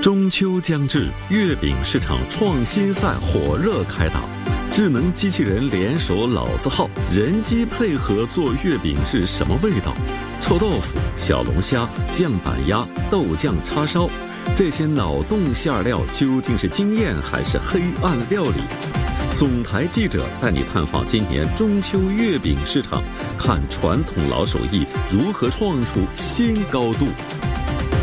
中秋将至，月饼市场创新赛火热开打，智能机器人联手老字号，人机配合做月饼是什么味道？臭豆腐、小龙虾、酱板鸭、豆酱叉烧，这些脑洞馅料究竟是惊艳还是黑暗料理？总台记者带你探访今年中秋月饼市场，看传统老手艺如何创出新高度。